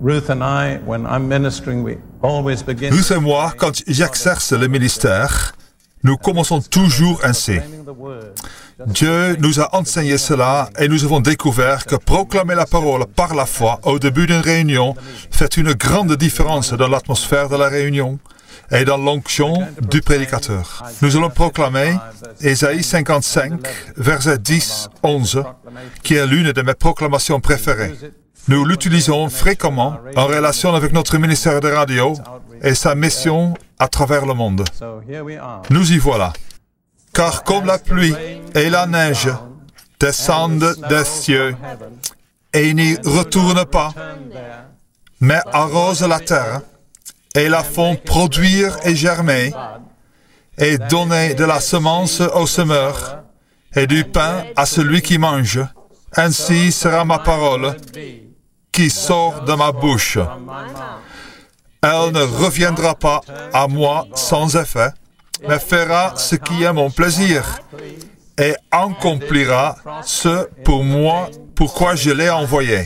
Ruth et moi, quand j'exerce le ministère, nous commençons toujours ainsi. Dieu nous a enseigné cela et nous avons découvert que proclamer la parole par la foi au début d'une réunion fait une grande différence dans l'atmosphère de la réunion et dans l'onction du prédicateur. Nous allons proclamer Ésaïe 55, versets 10-11, qui est l'une de mes proclamations préférées. Nous l'utilisons fréquemment en relation avec notre ministère de radio et sa mission à travers le monde. Nous y voilà. Car comme la pluie et la neige descendent des cieux et n'y retournent pas, mais arrosent la terre et la font produire et germer et donner de la semence au semeur et du pain à celui qui mange, ainsi sera ma parole qui sort de ma bouche. Elle ne reviendra pas à moi sans effet, mais fera ce qui est mon plaisir et accomplira ce pour moi, pourquoi je l'ai envoyé.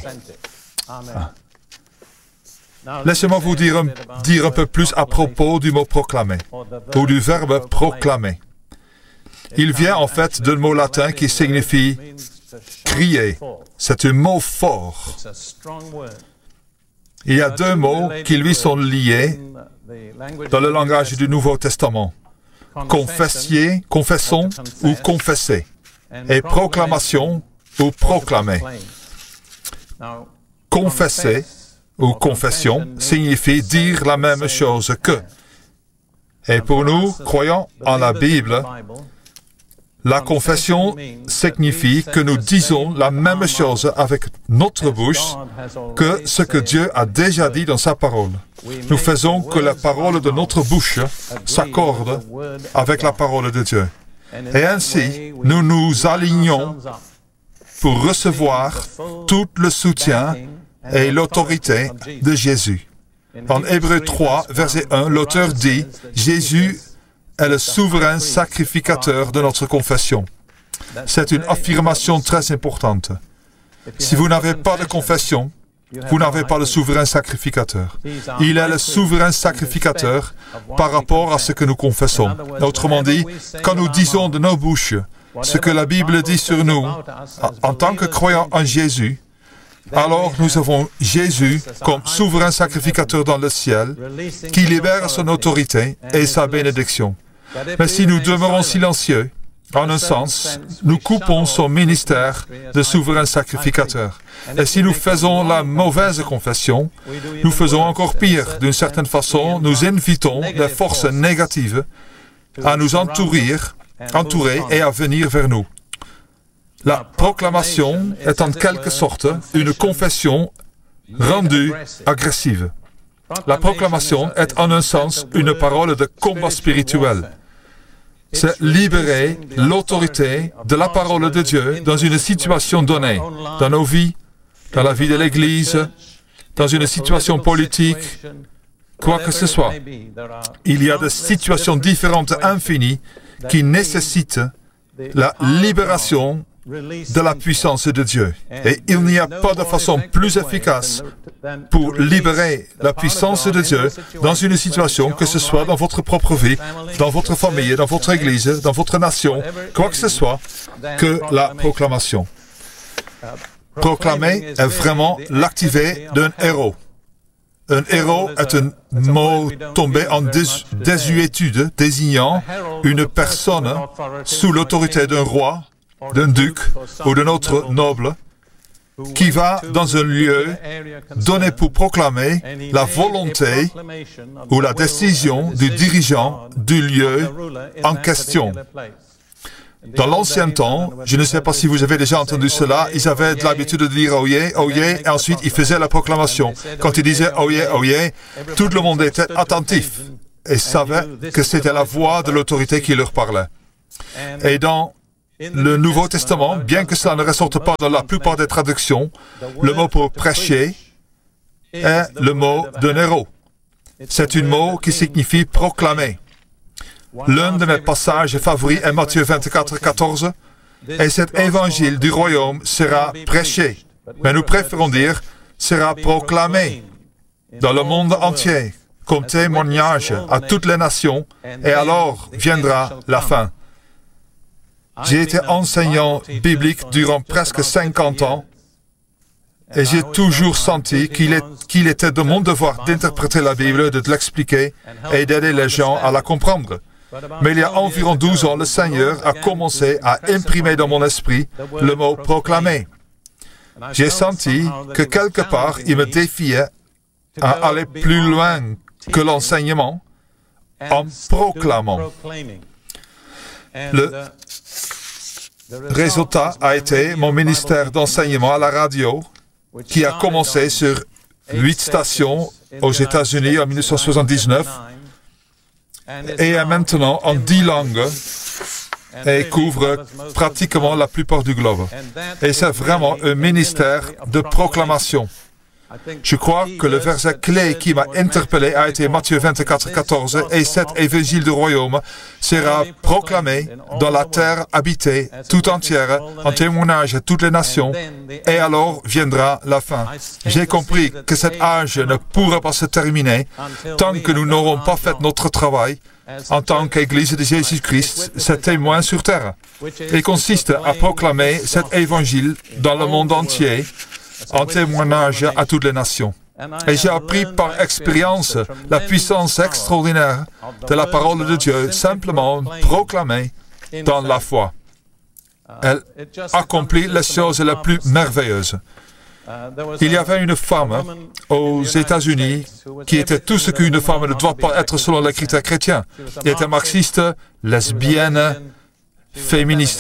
Laissez-moi vous dire un peu plus à propos du mot proclamer, ou du verbe proclamer. Il vient en fait d'un mot latin qui signifie crier. C'est un mot fort. Il y a deux mots qui lui sont liés dans le langage du Nouveau Testament. Confessons ou confesser. Et proclamation ou proclamer. Confesser ou confession signifie dire la même chose que. Et pour nous, croyants en la Bible, la confession signifie que nous disons la même chose avec notre bouche que ce que Dieu a déjà dit dans sa parole. Nous faisons que la parole de notre bouche s'accorde avec la parole de Dieu. Et ainsi, nous nous alignons pour recevoir tout le soutien et l'autorité de Jésus. En Hébreux 3, verset 1, l'auteur dit « Jésus est le souverain sacrificateur de notre confession. » C'est une affirmation très importante. Si vous n'avez pas de confession, vous n'avez pas le souverain sacrificateur. Il est le souverain sacrificateur par rapport à ce que nous confessons. Autrement dit, quand nous disons de nos bouches ce que la Bible dit sur nous, en tant que croyants en Jésus, alors nous avons Jésus comme souverain sacrificateur dans le ciel qui libère son autorité et sa bénédiction. Mais si nous demeurons silencieux, en un sens, nous coupons son ministère de souverain sacrificateur. Et si nous faisons la mauvaise confession, nous faisons encore pire. D'une certaine façon, nous invitons les forces négatives à nous entourer et à venir vers nous. La proclamation est en quelque sorte une confession rendue agressive. La proclamation est en un sens une parole de combat spirituel. C'est libérer l'autorité de la parole de Dieu dans une situation donnée, dans nos vies, dans la vie de l'Église, dans une situation politique, quoi que ce soit. Il y a des situations différentes infinies qui nécessitent la libération de la puissance de Dieu. Et il n'y a pas de façon plus efficace pour libérer la puissance de Dieu dans une situation, que ce soit dans votre propre vie, dans votre famille, dans votre église, dans votre nation, quoi que ce soit, que la proclamation. Proclamer est vraiment l'activer d'un héros. Un héros est un mot tombé en désuétude désignant une personne sous l'autorité d'un roi, d'un duc ou d'un autre noble qui va dans un lieu donné pour proclamer la volonté ou la décision du dirigeant du lieu en question. Dans l'ancien temps, je ne sais pas si vous avez déjà entendu cela, ils avaient de l'habitude de dire « Oyez, oyez » et ensuite ils faisaient la proclamation. Quand ils disaient « Oyez, oyez », tout le monde était attentif et savait que c'était la voix de l'autorité qui leur parlait. Et dans le Nouveau Testament, bien que cela ne ressorte pas dans la plupart des traductions, le mot pour prêcher est le mot d'un héros. C'est un mot qui signifie proclamer. L'un de mes passages favoris est Matthieu 24, 14, et cet évangile du royaume sera prêché. Mais nous préférons dire sera proclamé. dans le monde entier, comme témoignage à toutes les nations, et alors viendra la fin. J'ai été enseignant biblique durant presque 50 ans, et j'ai toujours senti qu'il était de mon devoir d'interpréter la Bible, de l'expliquer et d'aider les gens à la comprendre. Mais il y a environ 12 ans, le Seigneur a commencé à imprimer dans mon esprit le mot « proclamer ». J'ai senti que quelque part, il me défiait à aller plus loin que l'enseignement en proclamant. Le résultat a été mon ministère d'enseignement à la radio, qui a commencé sur 8 stations aux États-Unis en 1979 et est maintenant en 10 langues et couvre pratiquement la plupart du globe. Et c'est vraiment un ministère de proclamation. Je crois que le verset clé qui m'a interpellé a été Matthieu 24, 14, « Et cet évangile du royaume sera proclamé dans la terre habitée tout entière, en témoignage à toutes les nations, et alors viendra la fin. » J'ai compris que cet âge ne pourra pas se terminer tant que nous n'aurons pas fait notre travail en tant qu'Église de Jésus-Christ, cet témoin sur terre. Il consiste à proclamer cet évangile dans le monde entier, en témoignage à toutes les nations. Et j'ai appris par expérience la puissance extraordinaire de la parole de Dieu, simplement proclamée dans la foi. Elle accomplit les choses les plus merveilleuses. Il y avait une femme aux États-Unis qui était tout ce qu'une femme ne doit pas être selon les critères chrétiens. Elle était marxiste, lesbienne, féministe.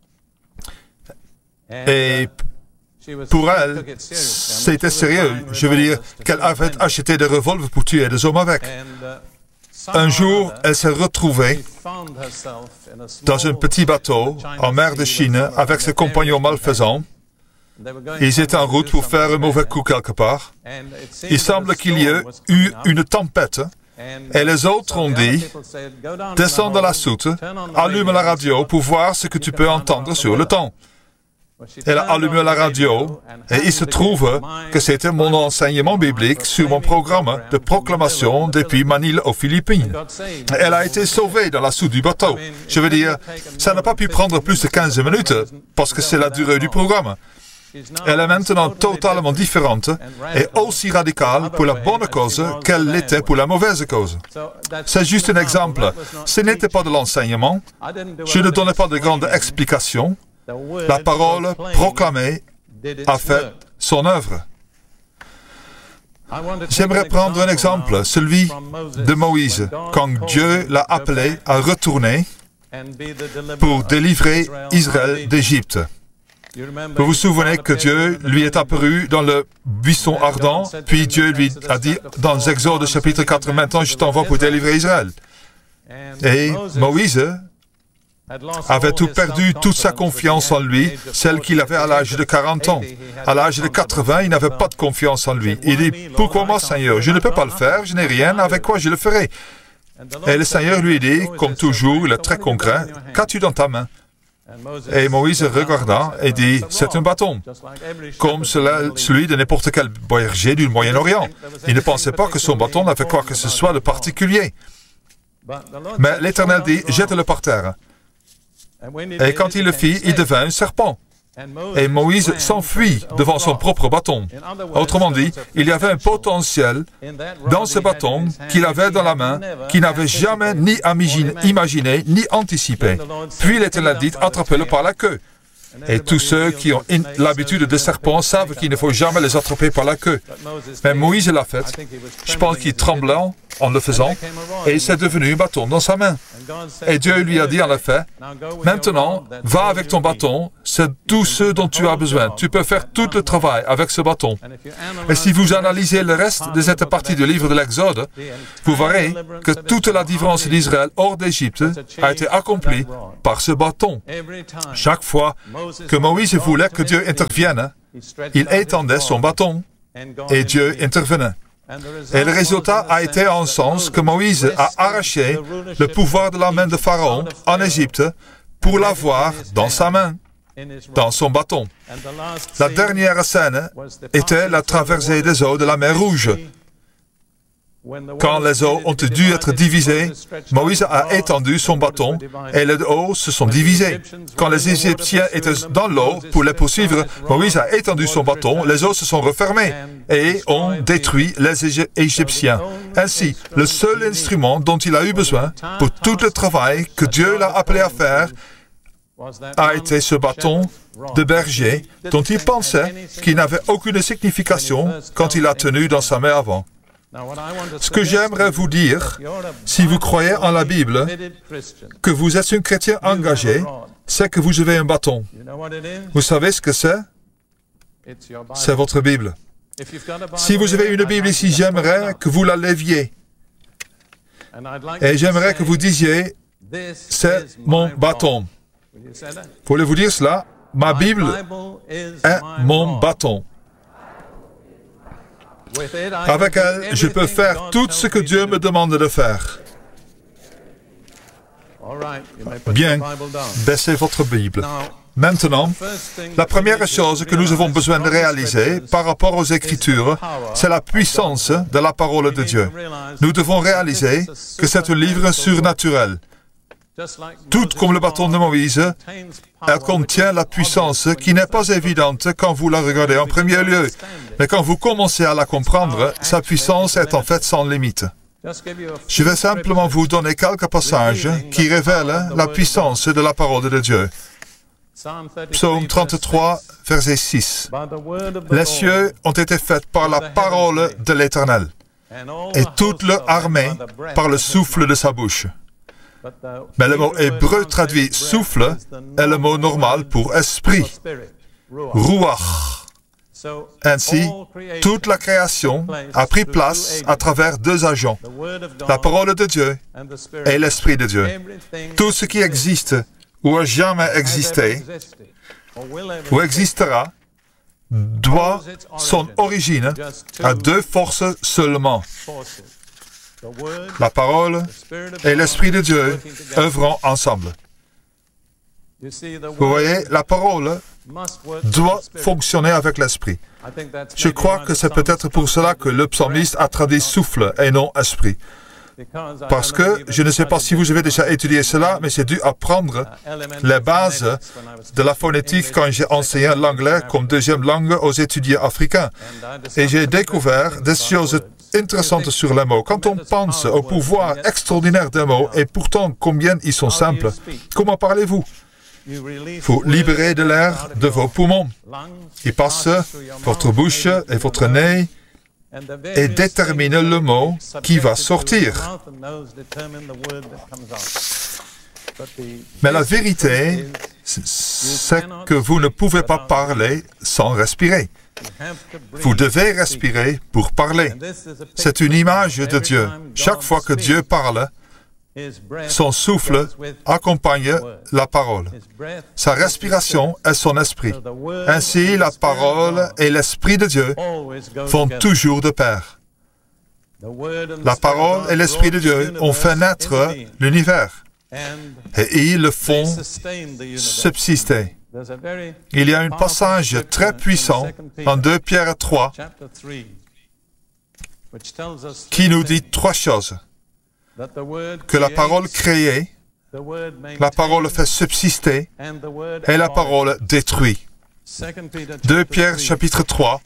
Et pour elle, c'était sérieux. Je veux dire qu'elle avait acheté des revolvers pour tuer des hommes avec. Un jour, elle s'est retrouvée dans un petit bateau en mer de Chine avec ses compagnons malfaisants. Ils étaient en route pour faire un mauvais coup quelque part. Il semble qu'il y ait eu une tempête. Et les autres ont dit, descends dans la soute, allume la radio pour voir ce que tu peux entendre sur le temps. Elle a allumé la radio et il se trouve que c'était mon enseignement biblique sur mon programme de proclamation depuis Manille aux Philippines. Elle a été sauvée dans la soute du bateau. Je veux dire, ça n'a pas pu prendre plus de 15 minutes parce que c'est la durée du programme. Elle est maintenant totalement différente et aussi radicale pour la bonne cause qu'elle l'était pour la mauvaise cause. C'est juste un exemple. Ce n'était pas de l'enseignement. Je ne donnais pas de grandes explications. La parole proclamée a fait son œuvre. J'aimerais prendre un exemple, celui de Moïse, quand Dieu l'a appelé à retourner pour délivrer Israël d'Égypte. Vous vous souvenez que Dieu lui est apparu dans le buisson ardent, puis Dieu lui a dit dans Exode chapitre 4, « Maintenant je t'envoie pour délivrer Israël. » Et Moïse avait tout perdu, toute sa confiance en lui, celle qu'il avait à l'âge de 40 ans. À l'âge de 80, il n'avait pas de confiance en lui. Il dit, « Pourquoi moi, Seigneur? Je ne peux pas le faire, je n'ai rien, avec quoi je le ferai? » Et le Seigneur lui dit, comme toujours, il est très concret, « Qu'as-tu dans ta main? » Et Moïse regarda et dit, « C'est un bâton, comme celui de n'importe quel berger du Moyen-Orient. » Il ne pensait pas que son bâton avait quoi que ce soit de particulier. Mais l'Éternel dit, « Jette-le par terre. » Et quand il le fit, il devint un serpent. Et Moïse s'enfuit devant son propre bâton. Autrement dit, il y avait un potentiel dans ce bâton qu'il avait dans la main, qu'il n'avait jamais ni imaginé, ni anticipé. Puis l'Éternel dit, attrapez-le par la queue. Et tous ceux qui ont l'habitude des serpents savent qu'il ne faut jamais les attraper par la queue. Mais Moïse l'a fait. Je pense qu'il tremblait en le faisant, et c'est devenu un bâton dans sa main. Et Dieu lui a dit en effet, « Maintenant, va avec ton bâton, c'est tout ce dont tu as besoin. Tu peux faire tout le travail avec ce bâton. » Et si vous analysez le reste de cette partie du livre de l'Exode, vous verrez que toute la délivrance d'Israël hors d'Égypte a été accomplie par ce bâton. Chaque fois que Moïse voulait que Dieu intervienne, il étendait son bâton et Dieu intervenait. Et le résultat a été en sens que Moïse a arraché le pouvoir de la main de Pharaon en Égypte pour l'avoir dans sa main, dans son bâton. La dernière scène était la traversée des eaux de la mer Rouge. Quand les eaux ont dû être divisées, Moïse a étendu son bâton et les eaux se sont divisées. Quand les Égyptiens étaient dans l'eau pour les poursuivre, Moïse a étendu son bâton, les eaux se sont refermées et ont détruit les Égyptiens. Ainsi, le seul instrument dont il a eu besoin pour tout le travail que Dieu l'a appelé à faire a été ce bâton de berger dont il pensait qu'il n'avait aucune signification quand il l'a tenu dans sa main avant. Ce que j'aimerais vous dire, si vous croyez en la Bible, que vous êtes un chrétien engagé, c'est que vous avez un bâton. Vous savez ce que c'est? C'est votre Bible. Si vous avez une Bible ici, j'aimerais que vous la leviez. Et j'aimerais que vous disiez, c'est mon bâton. Voulez-vous dire cela? Ma Bible est mon bâton. Avec elle, je peux faire tout ce que Dieu me demande de faire. Bien, baissez votre Bible. Maintenant, la première chose que nous avons besoin de réaliser par rapport aux Écritures, c'est la puissance de la parole de Dieu. Nous devons réaliser que c'est un livre surnaturel. Tout comme le bâton de Moïse, elle contient la puissance qui n'est pas évidente quand vous la regardez en premier lieu. Mais quand vous commencez à la comprendre, sa puissance est en fait sans limite. Je vais simplement vous donner quelques passages qui révèlent la puissance de la parole de Dieu. Psaume 33, verset 6. Les cieux ont été faits par la parole de l'Éternel, et toute leur armée par le souffle de sa bouche. Mais le mot hébreu traduit souffle est le mot normal pour esprit, ruach. Ainsi, toute la création a pris place à travers deux agents, la parole de Dieu et l'Esprit de Dieu. Tout ce qui existe ou a jamais existé ou existera doit son origine à deux forces seulement. La parole et l'Esprit de Dieu œuvrant ensemble. Vous voyez, la parole doit fonctionner avec l'Esprit. Je crois que c'est peut-être pour cela que le psalmiste a traduit souffle et non esprit. Parce que, je ne sais pas si vous avez déjà étudié cela, mais c'est dû apprendre les bases de la phonétique quand j'ai enseigné l'anglais comme deuxième langue aux étudiants africains. Et j'ai découvert des choses intéressantes sur les mots. Quand on pense au pouvoir extraordinaire des mots, et pourtant combien ils sont simples, comment parlez-vous? Vous libérez de l'air de vos poumons. Il passe votre bouche et votre nez et détermine le mot qui va sortir. Mais la vérité, c'est que vous ne pouvez pas parler sans respirer. Vous devez respirer pour parler. C'est une image de Dieu. Chaque fois que Dieu parle, son souffle accompagne la parole. Sa respiration est son esprit. Ainsi, la parole et l'Esprit de Dieu vont toujours de pair. La parole et l'Esprit de Dieu ont fait naître l'univers et ils le font subsister. Il y a un passage très puissant en 2 Pierre 3 qui nous dit trois choses. Que la parole créée, la parole fait subsister et la parole détruit. 2 Pierre chapitre 3,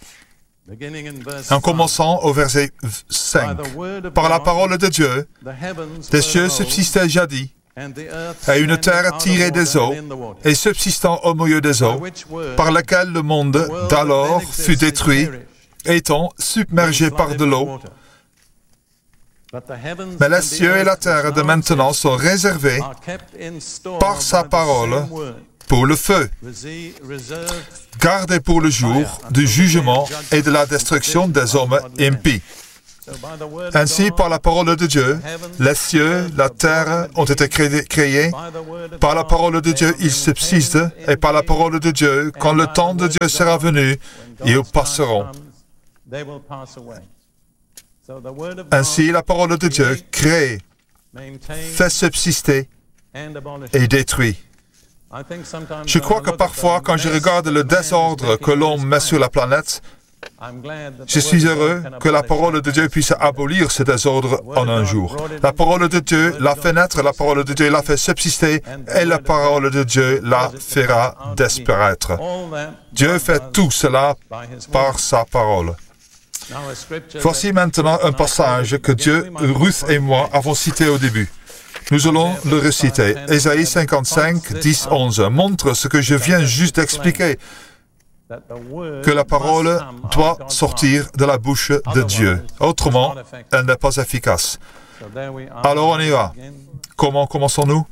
en commençant au verset 5. Par la parole de Dieu, des cieux subsistaient jadis, et une terre tirée des eaux, et subsistant au milieu des eaux, par laquelle le monde d'alors fut détruit, étant submergé par de l'eau. Mais les cieux et la terre de maintenant sont réservés par sa parole pour le feu, gardés pour le jour du jugement et de la destruction des hommes impies. Ainsi, par la parole de Dieu, les cieux, la terre ont été créés. Par la parole de Dieu, ils subsistent, et par la parole de Dieu, quand le temps de Dieu sera venu, ils passeront. Ainsi, la parole de Dieu crée, fait subsister et détruit. Je crois que parfois, quand je regarde le désordre que l'homme met sur la planète, Je suis heureux que la parole de Dieu puisse abolir ce désordre en un jour. La parole de Dieu l'a fait naître, la parole de Dieu l'a fait subsister, et la parole de Dieu la fera disparaître. Dieu fait tout cela par sa parole. Voici maintenant un passage que Ruth et moi avons cité au début. Nous allons le réciter. Ésaïe 55, 10, 11 montre ce que je viens juste d'expliquer, que la parole doit sortir de la bouche de Dieu. Autrement, elle n'est pas efficace. Alors on y va. Comment commençons-nous?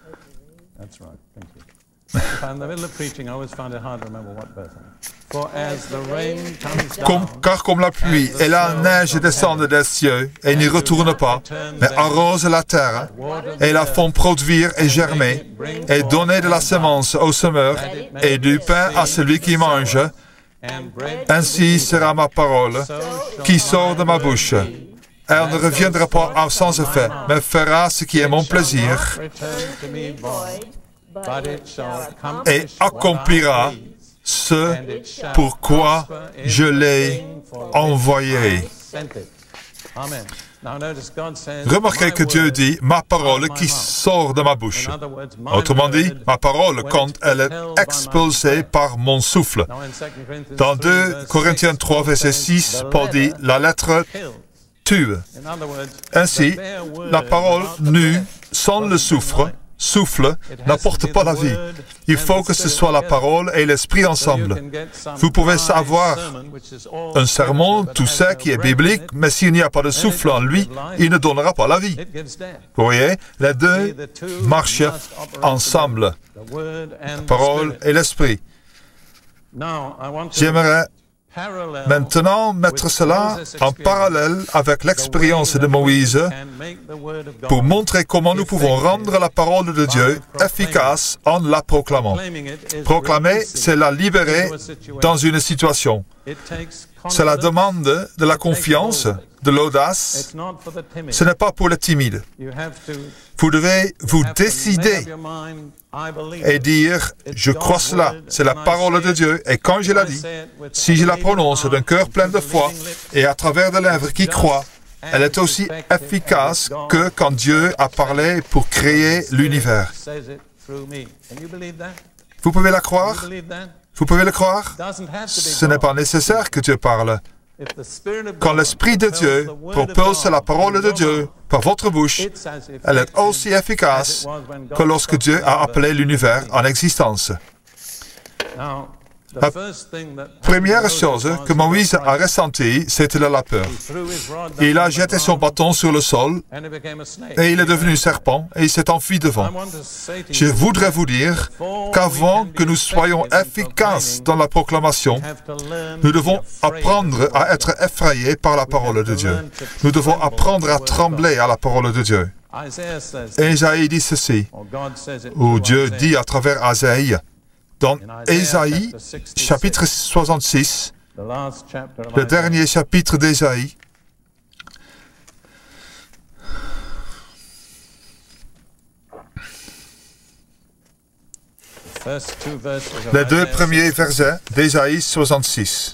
Car comme la pluie et la neige descendent des cieux et n'y retournent pas, mais arrosent la terre et la font produire et germer, et donner de la semence au semeur et du pain à celui qui mange, ainsi sera ma parole qui sort de ma bouche. Elle ne reviendra pas sans effet, mais fera ce qui est mon plaisir et accomplira ce pourquoi je l'ai envoyé. Remarquez que Dieu dit « ma parole qui sort de ma bouche ». Autrement dit, ma parole, quand elle est expulsée par mon souffle. Dans 2 Corinthiens 3, verset 6, Paul dit « la lettre tue ». Ainsi, la parole nue, sans le souffle, n'apporte pas la vie. Il faut que ce soit la parole et l'esprit ensemble. Vous pouvez savoir un sermon, tout ça qui est biblique, mais s'il n'y a pas de souffle en lui, il ne donnera pas la vie. Vous voyez, les deux marchent ensemble, la parole et l'esprit. J'aimerais maintenant mettre cela en parallèle avec l'expérience de Moïse pour montrer comment nous pouvons rendre la parole de Dieu efficace en la proclamant. Proclamer, c'est la libérer dans une situation. Cela demande de la confiance, de l'audace. Ce n'est pas pour les timides. Vous devez vous décider et dire « Je crois cela, c'est la parole de Dieu, et quand je la dis, si je la prononce d'un cœur plein de foi et à travers des lèvres qui croient, elle est aussi efficace que quand Dieu a parlé pour créer l'univers. » Vous pouvez la croire? Vous pouvez le croire? Ce n'est pas nécessaire que Dieu parle. Quand l'Esprit de Dieu propulse la parole de Dieu par votre bouche, elle est aussi efficace que lorsque Dieu a appelé l'univers en existence. La première chose que Moïse a ressentie, c'était la peur. Il a jeté son bâton sur le sol et il est devenu serpent et il s'est enfui devant. Je voudrais vous dire qu'avant que nous soyons efficaces dans la proclamation, nous devons apprendre à être effrayés par la parole de Dieu. Nous devons apprendre à trembler à la parole de Dieu. Ésaïe dit ceci, ou Dieu dit à travers Ésaïe, dans Ésaïe, chapitre 66, le dernier chapitre d'Ésaïe, les 2 premiers versets d'Ésaïe 66.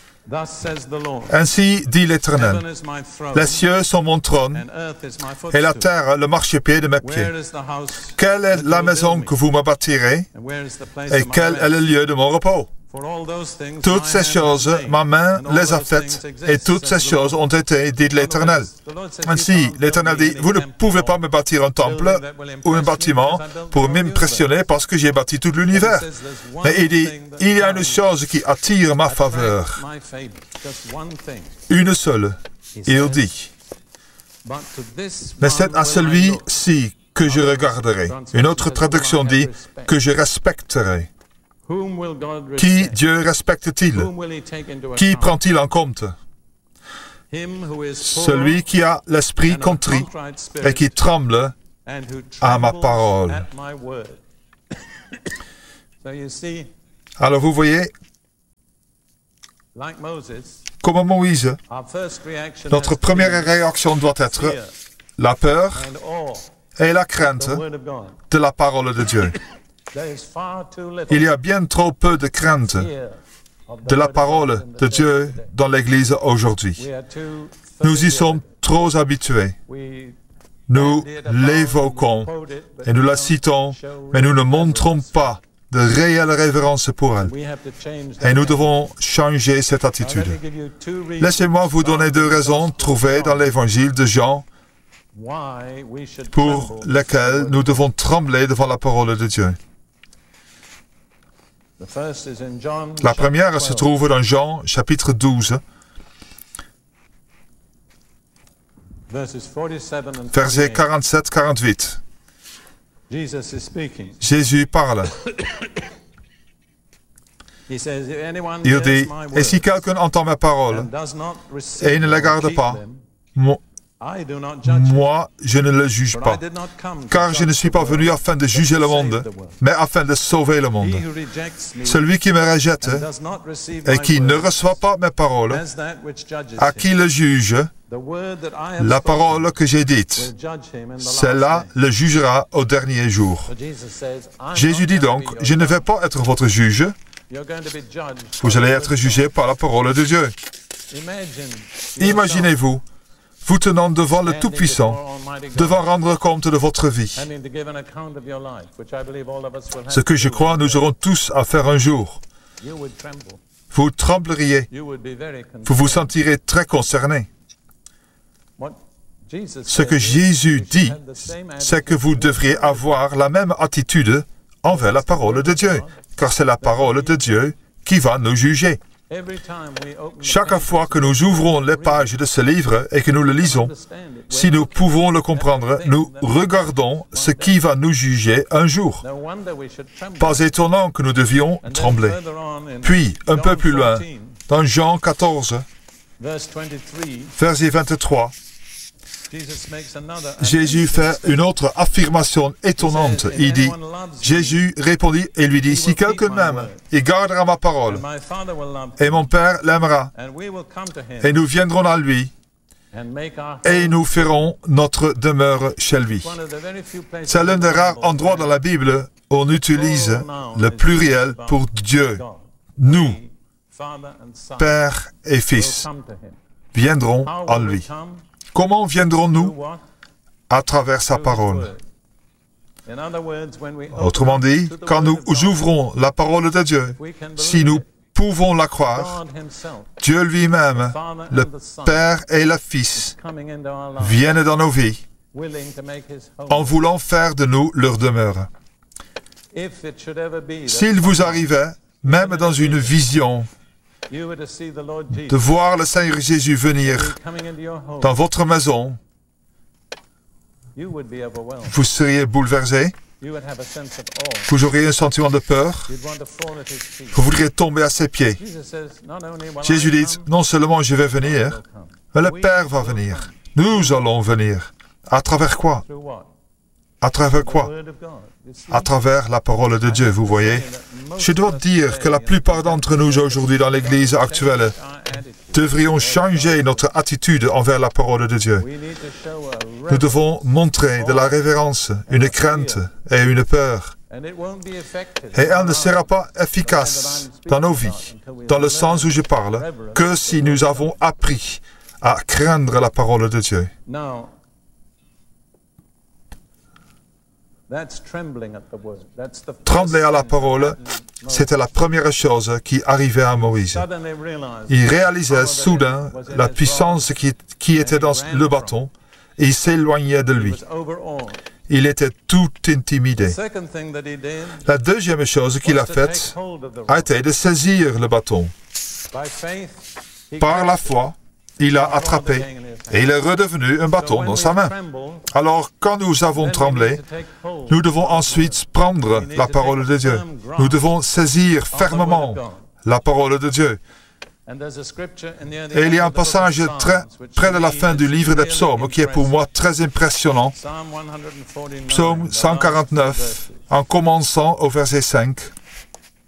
Ainsi dit l'Éternel, les cieux sont mon trône et la terre le marchepied de mes pieds. Quelle est la maison que vous me bâtirez et quel est le lieu de mon repos? Toutes ces choses, ma main les a faites, et toutes ces choses ont été, dit l'Éternel. Ainsi, l'Éternel dit, vous ne pouvez pas me bâtir un temple ou un bâtiment pour m'impressionner parce que j'ai bâti tout l'univers. Mais il dit, il y a une chose qui attire ma faveur. Une seule. Il dit, mais c'est à celui-ci que je regarderai. Une autre traduction dit, que je respecterai. Qui Dieu respecte-t-il? Qui prend-il en compte? Celui qui a l'esprit contrit et qui tremble à ma parole. Alors vous voyez, comme Moïse, notre première réaction doit être la peur et la crainte de la parole de Dieu. Il y a bien trop peu de crainte de la parole de Dieu dans l'Église aujourd'hui. Nous y sommes trop habitués. Nous l'évoquons et nous la citons, mais nous ne montrons pas de réelle révérence pour elle. Et nous devons changer cette attitude. Laissez-moi vous donner 2 raisons trouvées dans l'Évangile de Jean pour lesquelles nous devons trembler devant la parole de Dieu. La première se trouve dans Jean, chapitre 12, versets 47-48. Jésus parle. Il dit, « Et si quelqu'un entend mes paroles et ne les garde pas, moi, je ne le juge pas, car je ne suis pas venu afin de juger le monde, mais afin de sauver le monde. Celui qui me rejette et qui ne reçoit pas mes paroles, à qui le juge, la parole que j'ai dite, celle-là le jugera au dernier jour. » Jésus dit donc, « Je ne vais pas être votre juge, vous allez être jugé par la parole de Dieu. » Imaginez-vous, vous tenant devant le Tout-Puissant, devant rendre compte de votre vie. Ce que je crois, nous aurons tous à faire un jour. Vous trembleriez, vous vous sentirez très concerné. Ce que Jésus dit, c'est que vous devriez avoir la même attitude envers la parole de Dieu, car c'est la parole de Dieu qui va nous juger. Chaque fois que nous ouvrons les pages de ce livre et que nous le lisons, si nous pouvons le comprendre, nous regardons ce qui va nous juger un jour. Pas étonnant que nous devions trembler. Puis, un peu plus loin, dans Jean 14, verset 23, Jésus fait une autre affirmation étonnante. Il dit, Jésus répondit et lui dit, « Si quelqu'un m'aime, il gardera ma parole, et mon Père l'aimera, et nous viendrons à lui, et nous ferons notre demeure chez lui. » C'est l'un des rares endroits dans la Bible où on utilise le pluriel pour Dieu. Nous, Père et Fils, viendrons à lui. Comment viendrons-nous? À travers sa parole. Autrement dit, quand nous ouvrons la parole de Dieu, si nous pouvons la croire, Dieu lui-même, le Père et le Fils, viennent dans nos vies en voulant faire de nous leur demeure. S'il vous arrivait, même dans une vision, de voir le Seigneur Jésus venir dans votre maison, vous seriez bouleversé, vous auriez un sentiment de peur, vous voudriez tomber à ses pieds. Jésus dit, non seulement je vais venir, mais le Père va venir. Nous allons venir. À travers quoi? À travers quoi? À travers la parole de Dieu, vous voyez. Je dois dire que la plupart d'entre nous aujourd'hui dans l'Église actuelle devrions changer notre attitude envers la parole de Dieu. Nous devons montrer de la révérence, une crainte et une peur. Et elle ne sera pas efficace dans nos vies, dans le sens où je parle, que si nous avons appris à craindre la parole de Dieu. Trembler à la parole, c'était la première chose qui arrivait à Moïse. Il réalisait soudain la puissance qui était dans le bâton et il s'éloignait de lui. Il était tout intimidé. La deuxième chose qu'il a faite a été de saisir le bâton. Par la foi, il l'a attrapé et il est redevenu un bâton dans sa main. Alors, quand nous avons tremblé, nous devons ensuite prendre la parole de Dieu. Nous devons saisir fermement la parole de Dieu. Et il y a un passage très près de la fin du livre des psaumes qui est pour moi très impressionnant. Psaume 149, en commençant au verset 5.